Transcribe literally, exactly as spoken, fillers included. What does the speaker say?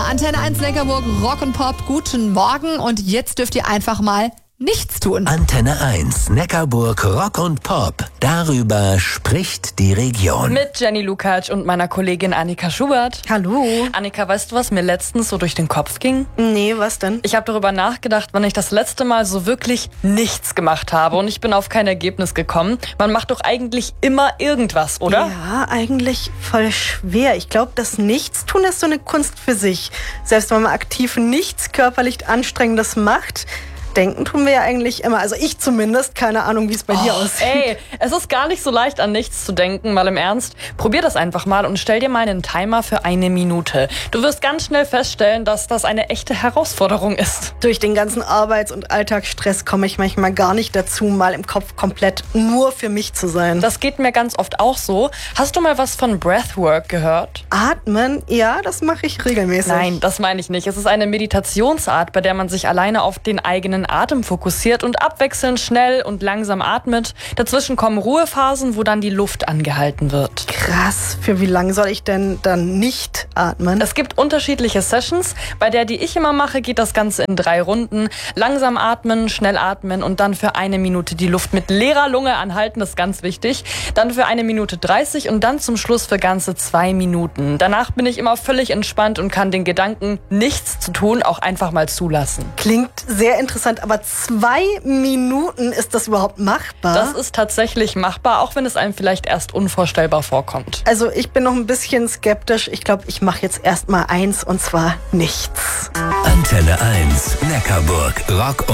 Antenne eins Neckarburg, Rock und Pop, guten Morgen und jetzt dürft ihr einfach mal nichts tun. Antenne eins Neckarburg, Rock und Pop. Darüber spricht die Region. Mit Jenny Lukacs und meiner Kollegin Annika Schubert. Hallo. Annika, weißt du, was mir letztens so durch den Kopf ging? Nee, was denn? Ich habe darüber nachgedacht, wann ich das letzte Mal so wirklich nichts gemacht habe und ich bin auf kein Ergebnis gekommen. Man macht doch eigentlich immer irgendwas, oder? Ja, eigentlich voll schwer. Ich glaube, das Nichtstun ist so eine Kunst für sich. Selbst wenn man aktiv nichts körperlich Anstrengendes macht, denken tun wir ja eigentlich immer. Also ich zumindest. Keine Ahnung, wie es bei oh, dir aussieht. Ey, es ist gar nicht so leicht, an nichts zu denken, mal im Ernst. Probier das einfach mal und stell dir mal einen Timer für eine Minute. Du wirst ganz schnell feststellen, dass das eine echte Herausforderung ist. Durch den ganzen Arbeits- und Alltagsstress komme ich manchmal gar nicht dazu, mal im Kopf komplett nur für mich zu sein. Das geht mir ganz oft auch so. Hast du mal was von Breathwork gehört? Atmen? Ja, das mache ich regelmäßig. Nein, das meine ich nicht. Es ist eine Meditationsart, bei der man sich alleine auf den eigenen Atem fokussiert und abwechselnd schnell und langsam atmet. Dazwischen kommen Ruhephasen, wo dann die Luft angehalten wird. Krass. Für wie lange soll ich denn dann nicht atmen? Es gibt unterschiedliche Sessions. Bei der, die ich immer mache, geht das Ganze in drei Runden. Langsam atmen, schnell atmen und dann für eine Minute die Luft mit leerer Lunge anhalten. Das ist ganz wichtig. Dann für eine Minute dreißig und dann zum Schluss für ganze zwei Minuten. Danach bin ich immer völlig entspannt und kann den Gedanken, nichts zu tun, auch einfach mal zulassen. Klingt sehr interessant, aber zwei Minuten, ist das überhaupt machbar? Das ist tatsächlich machbar, auch wenn es einem vielleicht erst unvorstellbar vorkommt. Also ich bin noch ein bisschen skeptisch. Ich glaube, ich mache jetzt erst mal eins und zwar nichts. Antenne eins Neckarburg, Rock